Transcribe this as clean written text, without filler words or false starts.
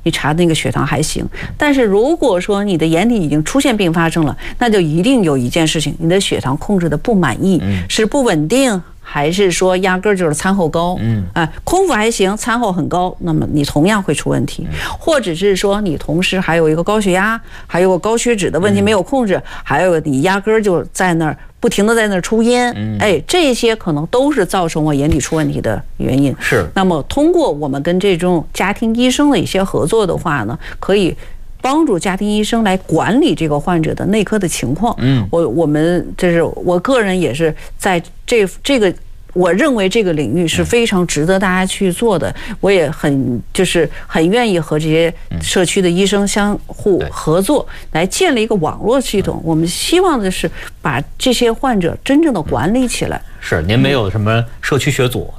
你查那个血糖还行。但是如果说你的眼底已经出现并发症了，那就一定有一件事情，你的血糖控制的不满意，是不稳定，还是说压根儿就是餐后高？空腹还行，餐后很高，那么你同样会出问题。或者是说你同时还有一个高血压，还有个高血脂的问题没有控制，还有你压根儿就在那儿不停的在那儿抽烟，这些可能都是造成我眼底出问题的原因。 是。 那么通过我们跟这种家庭医生的一些合作的话呢，可以帮助家庭医生来管理这个患者的内科的情况。我们这是我个人也是在这个。我认为这个领域是非常值得大家去做的，我也很愿意和这些社区的医生相互合作，来建立一个网络系统。我们希望的是把这些患者真正的管理起来。 是，您没有什么社区学组？